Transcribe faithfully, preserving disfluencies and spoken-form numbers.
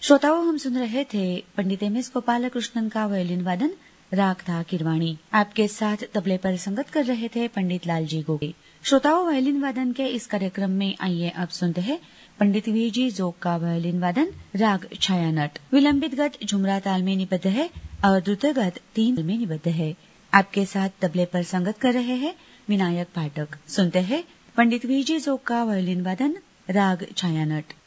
श्रोताओं, हम सुन रहे थे पंडित एम एस गोपाल कृष्णन का वायलिन वादन, राग था किरवाणी। आपके साथ तबले पर संगत कर रहे थे पंडित लालजी गोगे। श्रोताओं, वायलिन वादन के इस कार्यक्रम में आइए अब सुनते हैं पंडित वीजी जोग का वायलिन वादन, राग छायानट। विलंबित गत झुमरा ताल में निबद्ध है और द्रुत गत तीन ताल में निबद्ध है। आपके साथ तबले पर संगत कर रहे हैं विनायक पाठक। सुनते हैं पंडित वीजी जोग का वायलिन वादन, राग छायानट।